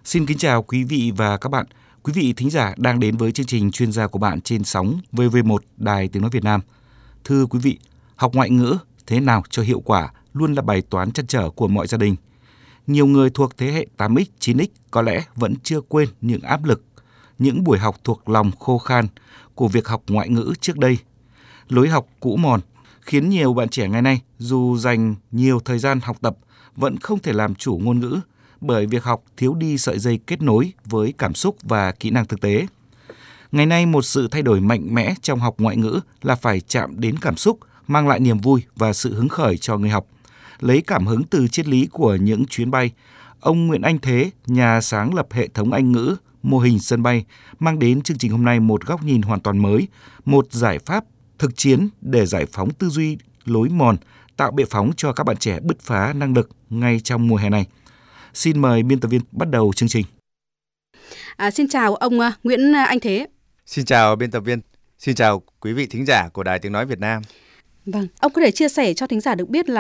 Xin kính chào quý vị và các bạn. Quý vị thính giả đang đến với chương trình Chuyên gia của bạn trên sóng VV1 Đài Tiếng nói Việt Nam. Thưa quý vị, học ngoại ngữ thế nào cho hiệu quả luôn là bài toán trăn trở của mọi gia đình. Nhiều người thuộc thế hệ 8X, 9X có lẽ vẫn chưa quên những áp lực, những buổi học thuộc lòng khô khan của việc học ngoại ngữ trước đây. Lối học cũ mòn khiến nhiều bạn trẻ ngày nay dù dành nhiều thời gian học tập vẫn không thể làm chủ ngôn ngữ bởi việc học thiếu đi sợi dây kết nối với cảm xúc và kỹ năng thực tế. Ngày nay một sự thay đổi mạnh mẽ trong học ngoại ngữ là phải chạm đến cảm xúc, mang lại niềm vui và sự hứng khởi cho người học. Lấy cảm hứng từ triết lý của những chuyến bay, ông Nguyễn Anh Thế, nhà sáng lập hệ thống Anh ngữ, mô hình sân bay, mang đến chương trình hôm nay một góc nhìn hoàn toàn mới, một giải pháp thực chiến để giải phóng tư duy lối mòn, tạo bệ phóng cho các bạn trẻ bứt phá năng lực ngay trong mùa hè này. Xin mời biên tập viên bắt đầu chương trình. Xin chào ông Nguyễn Anh Thế. Xin chào biên tập viên. Xin chào quý vị thính giả của Đài Tiếng nói Việt Nam. Vâng, ông có thể chia sẻ cho thính giả được biết là